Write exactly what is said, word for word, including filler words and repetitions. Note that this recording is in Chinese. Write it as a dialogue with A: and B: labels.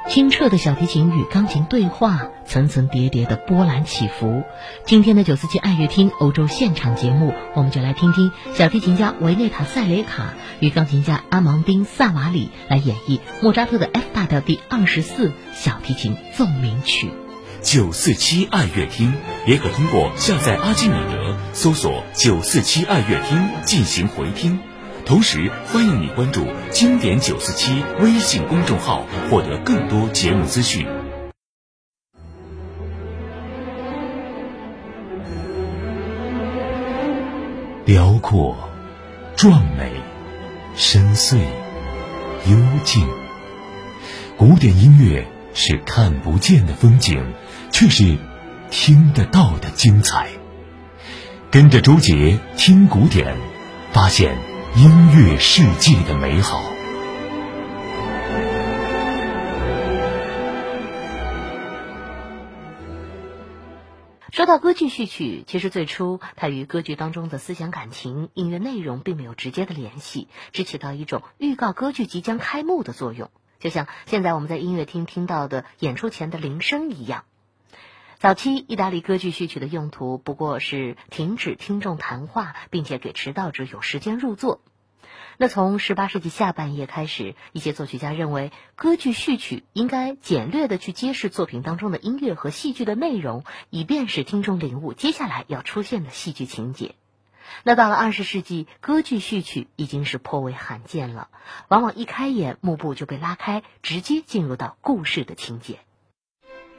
A: 清澈的小提琴与钢琴对话，层层叠叠的波澜起伏。今天的九四七爱乐厅欧洲现场节目，我们就来听听小提琴家维内塔·塞雷卡与钢琴家阿芒丁·萨瓦里来演绎莫扎特的 F 大调第二十四小提琴奏鸣曲。
B: 九四七爱乐厅也可通过下载阿基米德搜索九四七爱乐厅进行回听。同时欢迎你关注经典九四七微信公众号，获得更多节目资讯。辽阔、壮美、深邃、幽静，古典音乐是看不见的风景，却是听得到的精彩。跟着周杰听古典，发现音乐世界的美好。
A: 说到歌剧序曲，其实最初它与歌剧当中的思想感情、音乐内容并没有直接的联系，只起到一种预告歌剧即将开幕的作用，就像现在我们在音乐厅听到的演出前的铃声一样。早期意大利歌剧序曲的用途不过是停止听众谈话，并且给迟到者有时间入座。那从十八世纪下半叶开始，一些作曲家认为歌剧序曲应该简略地去揭示作品当中的音乐和戏剧的内容，以便使听众领悟接下来要出现的戏剧情节。那到了二十世纪，歌剧序曲已经是颇为罕见了，往往一开演幕布就被拉开，直接进入到故事的情节。